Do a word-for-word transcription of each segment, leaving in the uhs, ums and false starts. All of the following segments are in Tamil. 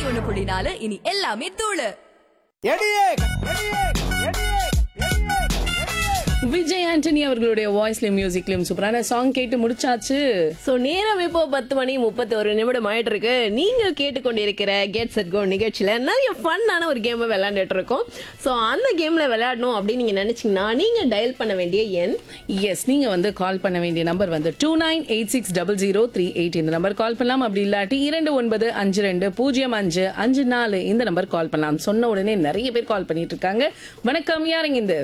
ஒண்ணு புள்ளி நாலு இனி எல்லாமே தூளு. விஜய் ஆண்டனி அவர்களுடைய வாய்ஸ்லயும் மியூசிக்லயும் சூப்பரான சாங் கேட்டு முடிச்சாச்சு. சோ நேரம் இப்போ பத்து மணி முப்பத்தி ஒரு நிமிடம் ஆயிட்டு இருக்கு. நீங்கள் கேட்டுக்கொண்டிருக்கிற கெட் செட் கோ நிகழ்ச்சியில நிறைய ஃபன்னான ஒரு கேம் விளையாண்டுட்டு இருக்கோம். சோ அந்த கேம்ல விளையாடணும் அப்படின்னு நீங்க நினைச்சீங்கன்னா நீங்க டயல் பண்ண வேண்டிய எண் எஸ், நீங்க வந்து கால் பண்ண வேண்டிய நம்பர் வந்து two nine eight six double zero three eight இந்த நம்பர் கால் பண்ணலாம். அப்படி இல்லாட்டி இரண்டு ஒன்பது அஞ்சு ரெண்டு பூஜ்ஜியம் அஞ்சு அஞ்சு நாலு இந்த நம்பர் கால் பண்ணலாம். சொன்ன உடனே நிறைய பேர் கால் பண்ணிட்டு இருக்காங்க. வணக்கம், யாருங்க இந்த?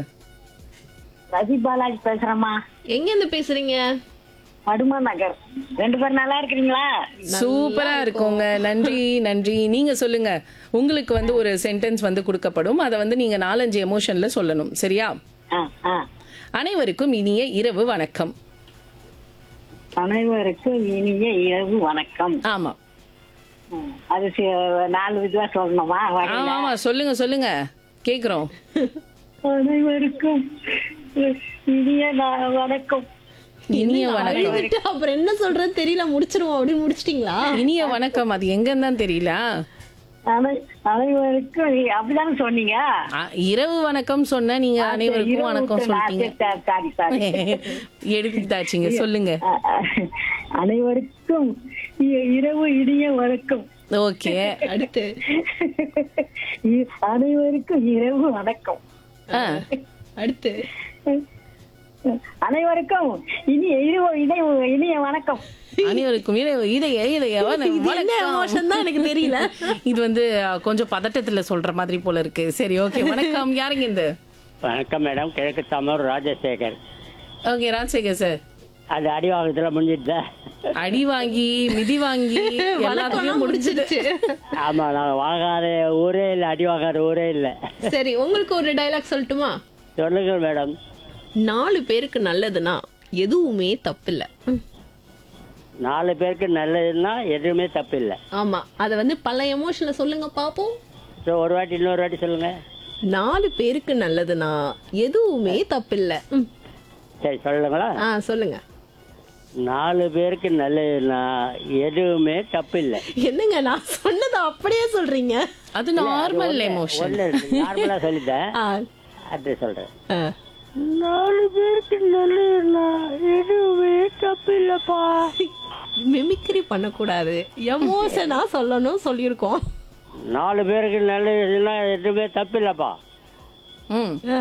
ரவி பாலாஜி பேசுறேம்மா. எங்க இருந்து பேசுறீங்க? படுமா நகர். ரெண்டு பேரும் நல்லா இருக்கிறீங்களா? சூப்பரா இருக்கோங்க, நன்றி நன்றி. நீங்க சொல்லுங்க, உங்களுக்கு வந்து ஒரு சென்டென்ஸ் வந்து கொடுக்கப்படும். அதை வந்து நீங்க நாலஞ்சு எமோஷன்ல சொல்லணும், சரியா? ஆ, ஆ. அனைவருக்கும் இனிய இரவு வணக்கம். அனைவருக்கும் இனிய இரவு வணக்கம். ஆமா ம், அது சி- நாலு விதமா சொல்லணுமா? வகையில? ஆமா ஆமா, சொல்லுங்க சொல்லுங்க, கேக்குறோம். அனைவருக்கும் இனிய நா- வணக்கம். இனிய வணக்கம். அழுதுட்டு அப்புறம் என்ன சொல்றது தெரியல, முடிச்சிருவோம் அப்படின்னு முடிச்சிட்டீங்களா? இனிய வணக்கம், அது எங்கன்னு தான் தெரியல. அனை- அனைவருக்கும் இ- அப்படிதானே சொன்னீங்க. ஆ, இரவு வணக்கம் சொன்ன நீங்க அனைவருக்கும் வணக்கம் சொல்லிட்டீங்க. Sorry sorry. எடுத்துட்டாச்சுங்க, சொல்லுங்க. அனைவருக்கும் இ- இரவு இனிய வணக்கம். ஓகே, அடுத்து இ- அனைவருக்கும் இரவு வணக்கம். அடுத்து அனைவருக்கும் இனிய இரவு இனிய இனிய வணக்கம். அனைவருக்கும் இதை இதை இதை என்ன எமோஷன் தான் எனக்கு தெரியல. இது வந்து அ, கொஞ்சம் பதட்டத்துல சொல்ற மாதிரி போல இருக்கு. சரி, ஓகே. வணக்கம், யாருங்க இந்த? வணக்கம் மேடம், கிழக்கு தாமூர் ராஜசேகர். Okay, Rajasekar sir. அது அடிவாகத்துல முடிஞ்சிட்டு. அடி வாங்கி மிதி வாங்கி எல்லாத்தையும் முடிச்சிடுச்சு. ஆமா, நான் வாங்காத ஊரே இல்லை, அடி வாங்காத ஊரே இல்லை. சரி, உங்களுக்கு ஒரு டயலாக் சொல்லட்டுமா? சொல்லுங்க மேடம். நாலு பேருக்கு நல்லதுன்னா எதுவுமே தப்பில்ல. ம். நாலு பேருக்கு நல்லதுன்னா எதுவுமே தப்பு இல்லை. ஆமா, அத வந்து பல எமோஷன்ல சொல்லுங்க பாப்போம். ஸோ ஒரு வாட்டி இன்னொரு வாட்டி சொல்லுங்க. நாலு பேருக்கு நல்லதுன்னா எதுவுமே தப்பில்ல. ம். சரி, சொல்லுங்களா? ஆ, சொல்லுங்க. நாலு பேருக்கு நல்லதுன்னா எதுவுமே தப்பு இல்லை. என்னங்க நான் சொன்னதை அப்படியே சொல்றீங்க? அது நார்மல் எமோஷன். ஒண்ணு நார்மலா சொல்லிட்டேன், ஆ, அது சொல்றேன். ஆ. நாலு பேருக்கு நல்லதுன்னா எதுவுமே தப்பு இல்லப்பா. மிமிக்ரி பண்ணக்கூடாது, எமோஷனா சொல்லணும் சொல்லியிருக்கோம். நாலு பேருக்கு நல்லதுன்னா எதுவுமே தப்பு இல்லப்பா. ம் ஆ.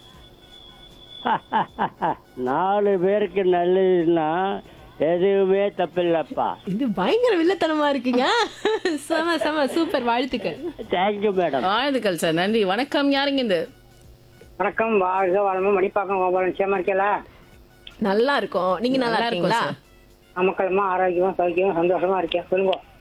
நாலு பேருக்கு நல்லதுன்னா எதுவுமே தப்பில்லப்பா. இது பயங்கர வில்லத்தனமா இருக்குங்க. செம செம சூப்பர், வாழ்த்துக்கள். Thank you madam. வாழ்த்துக்கள் சார், நன்றி. வணக்கம், யாருங்க இந்த? வணக்கம், வாழ்க வளமும். மணிப்பாக்கம் கோபாலன் சேமா இருக்கல? நல்லா இருக்கும். நீங்க நல்லா நல்லா இருக்கும் இருக்கீங்களா? சார். அமக்கலமா ஆரோக்கியமா சௌக்கியமா சந்தோஷமா இருக்கேன். சொல்லுங்க.